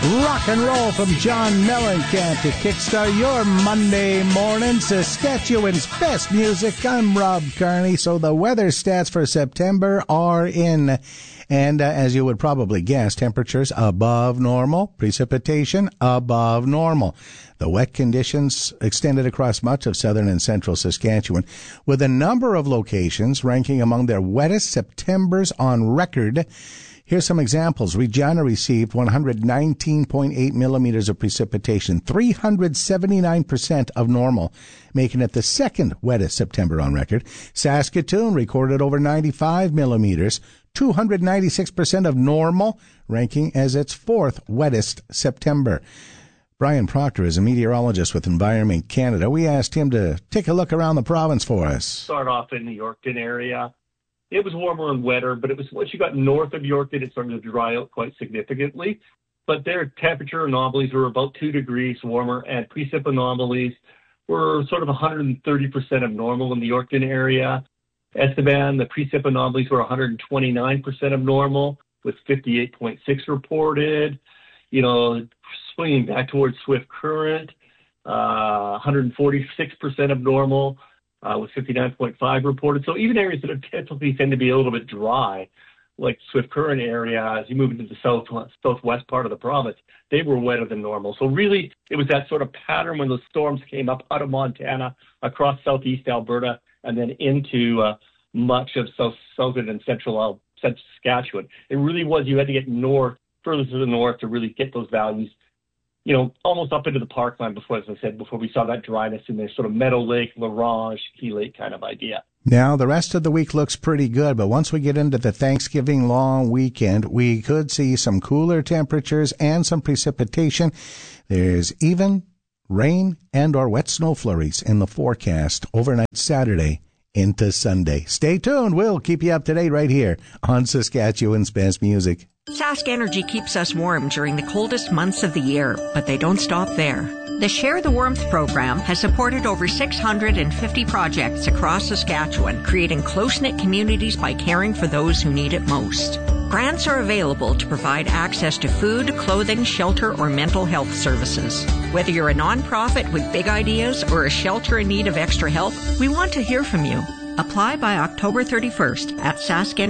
Rock and roll from John Mellencamp to kickstart your Monday morning. Saskatchewan's best music. I'm Rob Carney. So the weather stats for September are in. And as you would probably guess, temperatures above normal, precipitation above normal. The wet conditions extended across much of southern and central Saskatchewan, with a number of locations ranking among their wettest Septembers on record. Here's some examples. Regina received 119.8 millimeters of precipitation, 379% of normal, making it the second wettest September on record. Saskatoon recorded over 95 millimeters, 296% of normal, ranking as its fourth wettest September. Brian Proctor is a meteorologist with Environment Canada. We asked him to take a look around the province for us. Start off in the Yorkton area. It was warmer and wetter, but it was once you got north of Yorkton, it started to dry out quite significantly. But their temperature anomalies were about 2 degrees warmer, and precip anomalies were sort of 130% of normal in the Yorkton area. Estevan, the precip anomalies were 129% of normal, with 58.6 reported. You know, swinging back towards Swift Current, 146% of normal. With 59.5 reported. So even areas that typically tend to be a little bit dry, like Swift Current area, as you move into the southwest part of the province, they were wetter than normal. So really, it was that sort of pattern when the storms came up out of Montana, across southeast Alberta, and then into much of southern and central Saskatchewan. It really was, you had to get further to the north to really get those values, you know, almost up into the parkland before, as I said, before we saw that dryness in there, sort of Meadow Lake, La Ronge, Key Lake kind of idea. Now, the rest of the week looks pretty good, but once we get into the Thanksgiving long weekend, we could see some cooler temperatures and some precipitation. There's even rain and or wet snow flurries in the forecast overnight Saturday into Sunday. Stay tuned. We'll keep you up to date right here on Saskatchewan's Best Music. Sask Energy keeps us warm during the coldest months of the year, but they don't stop there. The Share the Warmth program has supported over 650 projects across Saskatchewan, creating close-knit communities by caring for those who need it most. Grants are available to provide access to food, clothing, shelter, or mental health services. Whether you're a nonprofit with big ideas or a shelter in need of extra help, we want to hear from you. Apply by October 31st at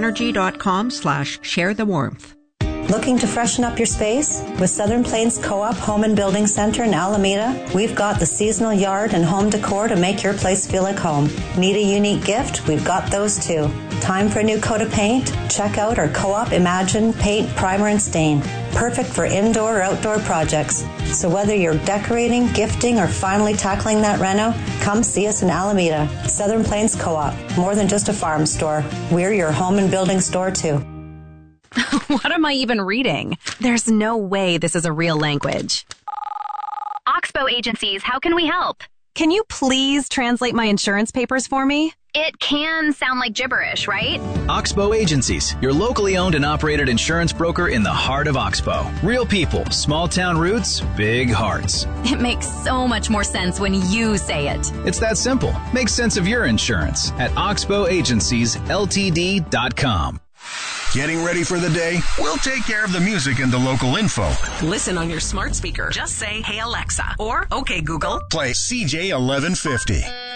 saskenergy.com/sharethewarmth. Looking to freshen up your space? With Southern Plains Co-op Home and Building Center in Alameda, we've got the seasonal yard and home decor to make your place feel like home. Need a unique gift? We've got those too. Time for a new coat of paint? Check out our Co-op Imagine Paint Primer and Stain. Perfect for indoor or outdoor projects. So whether you're decorating, gifting, or finally tackling that reno, come see us in Alameda. Southern Plains Co-op. More than just a farm store. We're your home and building store too. What am I even reading? There's no way this is a real language. Oxbow Agencies, how can we help? Can you please translate my insurance papers for me? It can sound like gibberish, right? Oxbow Agencies, your locally owned and operated insurance broker in the heart of Oxbow. Real people, small town roots, big hearts. It makes so much more sense when you say it. It's that simple. Make sense of your insurance at oxbowagenciesltd.com. Getting ready for the day? We'll take care of the music and the local info. Listen on your smart speaker. Just say, "Hey Alexa," or "Okay Google." Play CJ 1150.